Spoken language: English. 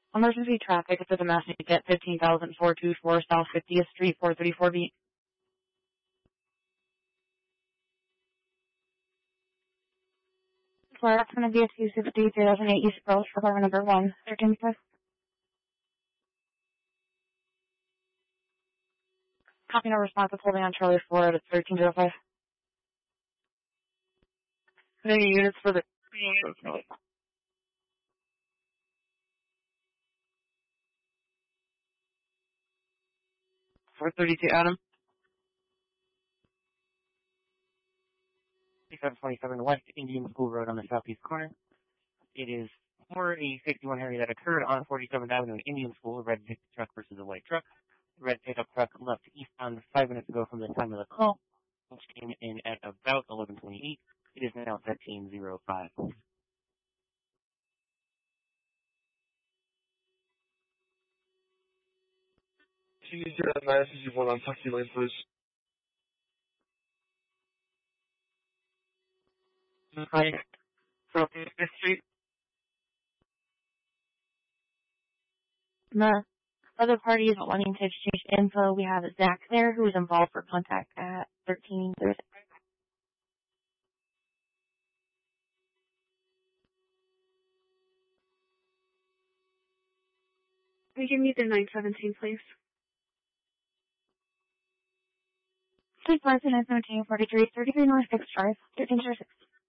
Emergency traffic for the Mass at 15,424 South 50th Street, 434B. So that's going to be a 260 2008 East Grove for car number 1, 13th. Copy no response with holding on Charlie 4 at 1305. Any units for the... 432 Adam. 2727 West Indian School Road on the southeast corner. It is for a 61 Harry that occurred on 47th Avenue in Indian School, a red pickup truck versus a white truck. The red pickup truck left eastbound 5 minutes ago from the time of the call, which came in at about 11:28. It is now 13:05. Can you get that message you want on Taxi Lane, please? Hi. So, 5th Street. The other party is wanting to exchange info. We have Zach there who is involved for contact at 13:36. Can you give me the 917, please? Please, 917, 43, 33 North 6th Drive, 1306.